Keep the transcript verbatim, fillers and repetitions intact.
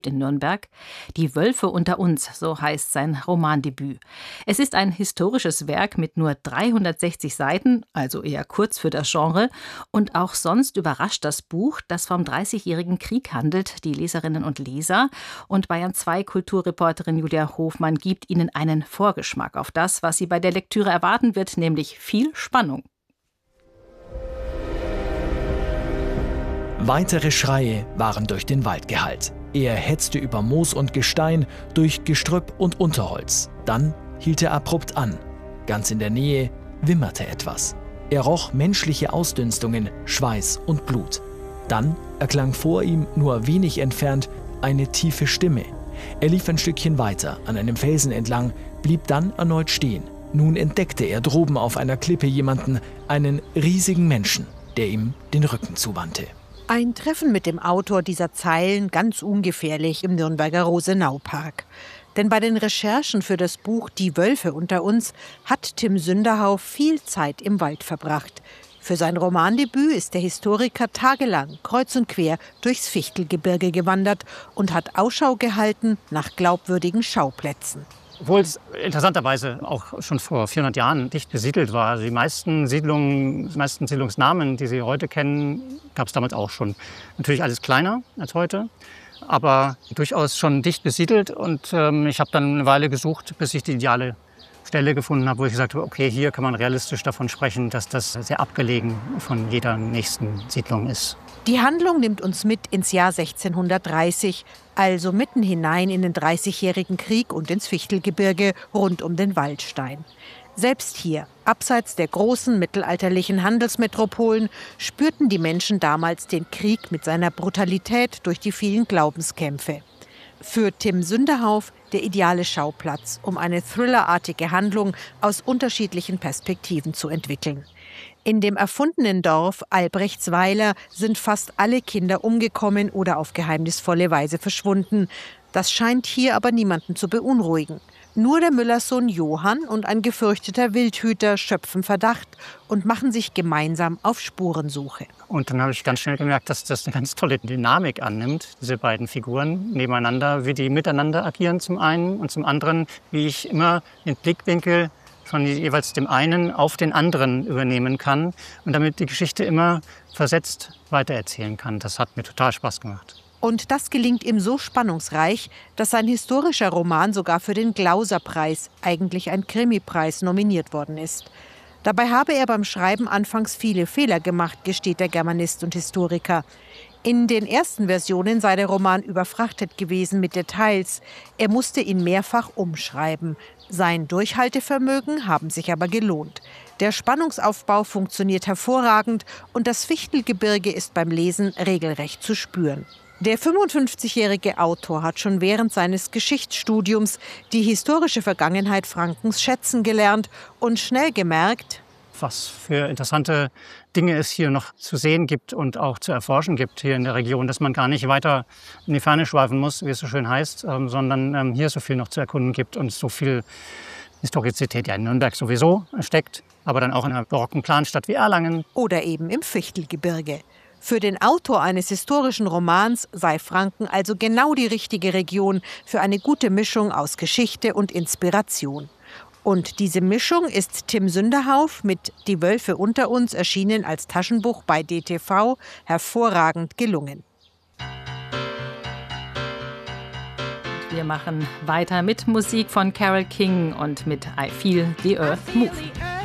in Nürnberg. Die Wölfe unter uns, so heißt sein Romandebüt. Es ist ein historisches Werk mit nur dreihundertsechzig Seiten, also eher kurz für das Genre. Und auch sonst überrascht das Buch, das vom Dreißigjährigen Krieg handelt, die Leserinnen und Leser. Und Bayern zwei Kulturreporterin Julia Hofmann gibt Ihnen einen Vorgeschmack auf das, was Sie bei der Lektüre erwarten wird, nämlich viel Spannung. Weitere Schreie waren durch den Wald gehallt. Er hetzte über Moos und Gestein, durch Gestrüpp und Unterholz. Dann hielt er abrupt an. Ganz in der Nähe wimmerte etwas. Er roch menschliche Ausdünstungen, Schweiß und Blut. Dann erklang vor ihm, nur wenig entfernt, eine tiefe Stimme. Er lief ein Stückchen weiter, an einem Felsen entlang, blieb dann erneut stehen. Nun entdeckte er droben auf einer Klippe jemanden, einen riesigen Menschen, der ihm den Rücken zuwandte. Ein Treffen mit dem Autor dieser Zeilen ganz ungefährlich im Nürnberger Rosenaupark. Denn bei den Recherchen für das Buch Die Wölfe unter uns hat Tim Sünderhauf viel Zeit im Wald verbracht. Für sein Romandebüt ist der Historiker tagelang kreuz und quer durchs Fichtelgebirge gewandert und hat Ausschau gehalten nach glaubwürdigen Schauplätzen. Obwohl es interessanterweise auch schon vor vierhundert Jahren dicht besiedelt war. Also die meisten Siedlungen, die meisten Siedlungsnamen, die Sie heute kennen, gab es damals auch schon. Natürlich alles kleiner als heute, aber durchaus schon dicht besiedelt. Und ähm, ich habe dann eine Weile gesucht, bis ich die ideale Stelle gefunden habe, wo ich gesagt habe, okay, hier kann man realistisch davon sprechen, dass das sehr abgelegen von jeder nächsten Siedlung ist. Die Handlung nimmt uns mit ins Jahr sechzehnhundertdreißig, also mitten hinein in den Dreißigjährigen Krieg und ins Fichtelgebirge rund um den Waldstein. Selbst hier, abseits der großen mittelalterlichen Handelsmetropolen, spürten die Menschen damals den Krieg mit seiner Brutalität durch die vielen Glaubenskämpfe. Für Tim Sünderhauf der ideale Schauplatz, um eine thrillerartige Handlung aus unterschiedlichen Perspektiven zu entwickeln. In dem erfundenen Dorf Albrechtsweiler sind fast alle Kinder umgekommen oder auf geheimnisvolle Weise verschwunden. Das scheint hier aber niemanden zu beunruhigen. Nur der Müllerssohn Johann und ein gefürchteter Wildhüter schöpfen Verdacht und machen sich gemeinsam auf Spurensuche. Und dann habe ich ganz schnell gemerkt, dass das eine ganz tolle Dynamik annimmt, diese beiden Figuren nebeneinander, wie die miteinander agieren zum einen und zum anderen, wie ich immer den Blickwinkel von jeweils dem einen auf den anderen übernehmen kann und damit die Geschichte immer versetzt weitererzählen kann. Das hat mir total Spaß gemacht. Und das gelingt ihm so spannungsreich, dass sein historischer Roman sogar für den Glauser-Preis, eigentlich ein Krimipreis, nominiert worden ist. Dabei habe er beim Schreiben anfangs viele Fehler gemacht, gesteht der Germanist und Historiker. In den ersten Versionen sei der Roman überfrachtet gewesen mit Details. Er musste ihn mehrfach umschreiben. Sein Durchhaltevermögen haben sich aber gelohnt. Der Spannungsaufbau funktioniert hervorragend und das Fichtelgebirge ist beim Lesen regelrecht zu spüren. Der fünfundfünfzigjährige Autor hat schon während seines Geschichtsstudiums die historische Vergangenheit Frankens schätzen gelernt und schnell gemerkt, was für interessante Dinge es hier noch zu sehen gibt und auch zu erforschen gibt hier in der Region, dass man gar nicht weiter in die Ferne schweifen muss, wie es so schön heißt, ähm, sondern ähm, hier so viel noch zu erkunden gibt und so viel Historizität ja in Nürnberg sowieso steckt, aber dann auch in einer barocken Planstadt wie Erlangen. Oder eben im Fichtelgebirge. Für den Autor eines historischen Romans sei Franken also genau die richtige Region für eine gute Mischung aus Geschichte und Inspiration. Und diese Mischung ist Tim Sünderhauf mit Die Wölfe unter uns, erschienen als Taschenbuch bei D T V, hervorragend gelungen. Wir machen weiter mit Musik von Carole King und mit I Feel the Earth Move.